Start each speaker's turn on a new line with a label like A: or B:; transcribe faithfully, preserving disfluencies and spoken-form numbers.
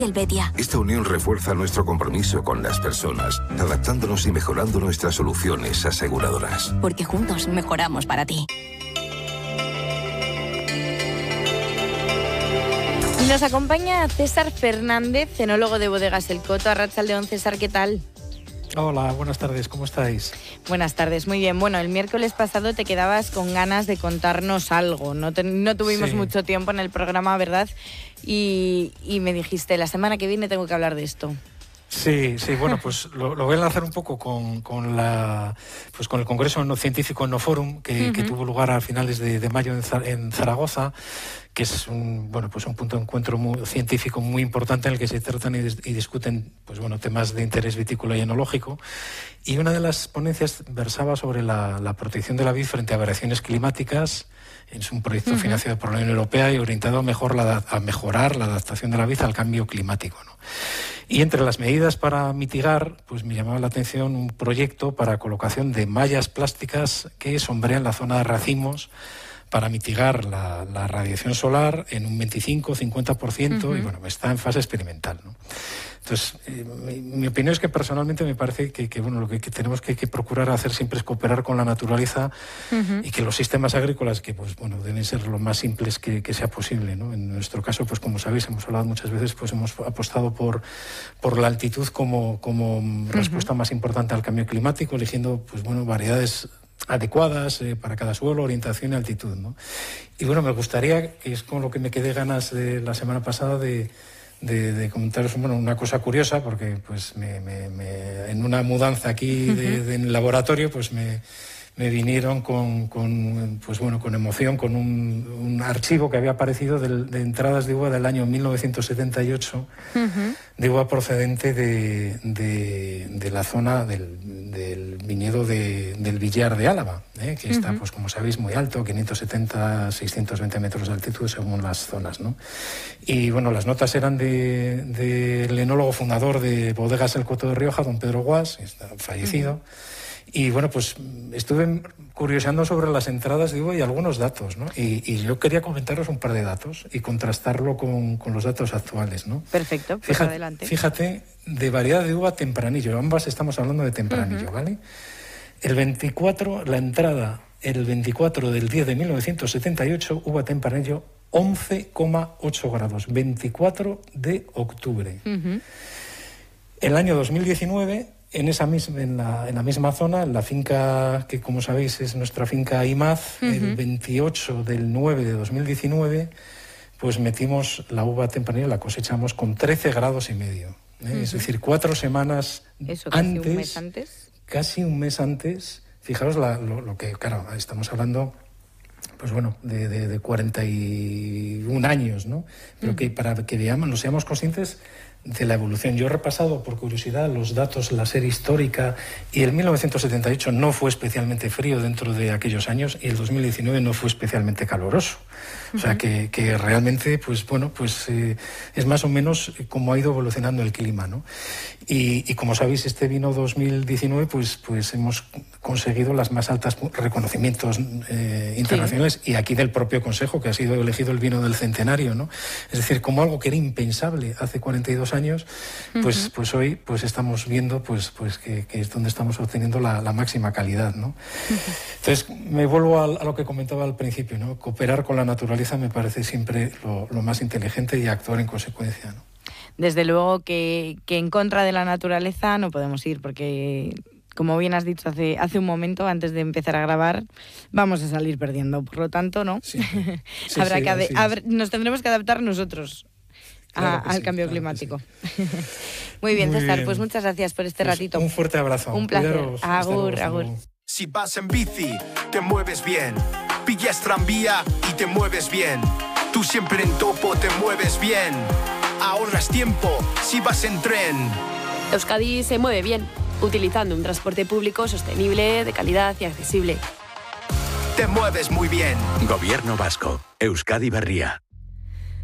A: Helvetia.
B: Esta unión refuerza nuestro compromiso con las personas, adaptándonos y mejorando nuestras soluciones aseguradoras.
A: Porque juntos mejoramos para ti.
C: Nos acompaña César Fernández, enólogo de Bodegas El Coto. Arratsaldeon, César, ¿qué tal?
D: Hola, buenas tardes, ¿cómo estáis?
C: Buenas tardes, muy bien. Bueno, el miércoles pasado te quedabas con ganas de contarnos algo. No, te, no tuvimos sí. mucho tiempo en el programa, ¿verdad? Y, y me dijiste, la semana que viene tengo que hablar de esto.
D: Sí, sí, bueno, pues lo, lo voy a lanzar un poco con, con, la, pues con el Congreso no Científico Ennoforum, que, uh-huh. que tuvo lugar a finales de, de mayo en, en Zaragoza, que es un, bueno, pues un punto de encuentro muy, científico muy importante en el que se tratan y, y discuten pues, bueno, temas de interés vitícola y enológico. Y una de las ponencias versaba sobre la, la protección de la vid frente a variaciones climáticas. Es un proyecto uh-huh. financiado por la Unión Europea y orientado a, mejor la, a mejorar la adaptación de la vid al cambio climático, ¿no? Y entre las medidas para mitigar, pues me llamaba la atención un proyecto para colocación de mallas plásticas que sombrean la zona de racimos para mitigar la, la radiación solar en un veinticinco a cincuenta por ciento uh-huh. y bueno, está en fase experimental, ¿no? Entonces, eh, mi, mi opinión es que personalmente me parece que, que bueno, lo que, que tenemos que, que procurar hacer siempre es cooperar con la naturaleza uh-huh. y que los sistemas agrícolas, que pues bueno, deben ser lo más simples que, que sea posible, ¿no? En nuestro caso, pues como sabéis, hemos hablado muchas veces, pues hemos apostado por, por la altitud como, como uh-huh. respuesta más importante al cambio climático, eligiendo pues bueno, variedades adecuadas eh, para cada suelo, orientación y altitud, ¿no? Y bueno, me gustaría, que es con lo que me quedé ganas de la semana pasada, de, de, de comentaros bueno, una cosa curiosa, porque pues me, me, me, en una mudanza aquí de, de, en el laboratorio, pues me, me vinieron con, con, pues bueno, con emoción, con un, un archivo que había aparecido de, de entradas de uva del año mil novecientos setenta y ocho, uh-huh. de uva procedente de, de, de la zona del, del viñedo de, del Villar de Álava, ¿eh? que está, uh-huh. pues como sabéis, muy alto, quinientos setenta a seiscientos veinte metros de altitud según las zonas, ¿no? Y bueno, las notas eran del de, de enólogo fundador de Bodegas El Coto de Rioja, don Pedro Guas, está fallecido. Uh-huh. Y bueno, pues estuve curioseando sobre las entradas de uva y algunos datos, ¿no? Y, y yo quería comentaros un par de datos y contrastarlo con, con los datos actuales, ¿no?
C: Perfecto, pues
D: fíjate,
C: adelante.
D: Fíjate, de variedad de uva tempranillo, ambas estamos hablando de tempranillo, uh-huh. ¿vale? El veinticuatro, la entrada, el veinticuatro del diez de mil novecientos setenta y ocho, uva tempranillo, once coma ocho grados, veinticuatro de octubre. Uh-huh. El año dos mil diecinueve... En esa misma, en la, en la misma zona, en la finca que, como sabéis, es nuestra finca Imaz, uh-huh. el veintiocho del nueve de dos mil diecinueve, pues metimos la uva tempranillo, la cosechamos con trece grados y medio. ¿eh? Uh-huh. Es decir, cuatro semanas
C: Eso, casi
D: antes.
C: un mes antes.
D: Casi un mes antes. Fijaros la, lo, lo que, claro, estamos hablando, pues bueno, de, de, de cuarenta y un años, ¿no? Pero uh-huh. que para que veamos, nos seamos conscientes de la evolución. Yo he repasado por curiosidad los datos, la serie histórica, y el mil novecientos setenta y ocho no fue especialmente frío dentro de aquellos años y el dos mil diecinueve no fue especialmente caluroso. Uh-huh. O sea que, que realmente, pues bueno, pues eh, es más o menos como ha ido evolucionando el clima, ¿no? Y, y como sabéis, este vino dos mil diecinueve, pues, pues hemos conseguido las más altas reconocimientos eh, internacionales sí. y aquí del propio Consejo, que ha sido elegido el vino del centenario, ¿no? Es decir, como algo que era impensable hace cuarenta y dos años, pues, uh-huh. pues hoy pues estamos viendo pues, pues que, que es donde estamos obteniendo la, la máxima calidad, ¿no? Uh-huh. Entonces, me vuelvo a, a lo que comentaba al principio, ¿no? Cooperar con la naturaleza me parece siempre lo, lo más inteligente y actuar en consecuencia, ¿no?
C: Desde luego que, que en contra de la naturaleza no podemos ir, porque, como bien has dicho hace, hace un momento, antes de empezar a grabar, vamos a salir perdiendo. Por lo tanto, ¿no? Sí. Sí, Habrá sí, que ade- habrá, nos tendremos que adaptar nosotros a, al sí, cambio claro climático. Sí. Muy bien, Muy César, bien. Pues muchas gracias por este pues ratito.
D: Un fuerte abrazo.
C: Un placer.
D: Cuidaros.
C: Agur, agur.
E: Si vas en bici, te mueves bien. Pillas tranvía y te mueves bien. Tú siempre en topo te mueves bien. Ahorras tiempo si vas en tren.
F: Euskadi se mueve bien, utilizando un transporte público sostenible, de calidad y accesible.
E: Te mueves muy bien.
G: Gobierno vasco. Euskadi Berria.